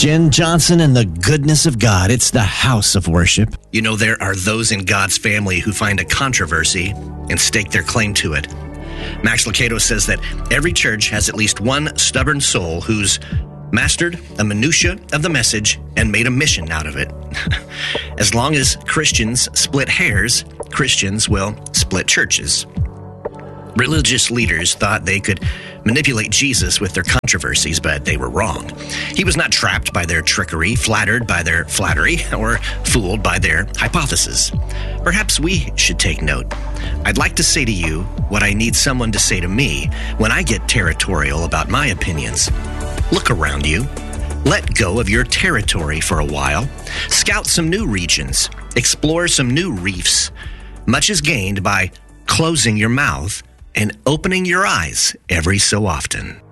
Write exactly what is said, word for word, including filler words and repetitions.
Jen Johnson and the goodness of God. It's the house of worship. You know, there are those in God's family who find a controversy and stake their claim to it. Max Lucado says that every church has at least one stubborn soul who's mastered a minutia of the message and made a mission out of it. As long as Christians split hairs, Christians will split churches. Religious leaders thought they could manipulate Jesus with their controversies, but they were wrong. He was not trapped by their trickery, flattered by their flattery, or fooled by their hypothesis. Perhaps we should take note. I'd like to say to you what I need someone to say to me when I get territorial about my opinions. Look around you. Let go of your territory for a while. Scout some new regions. Explore some new reefs. Much is gained by closing your mouth and opening your eyes every so often.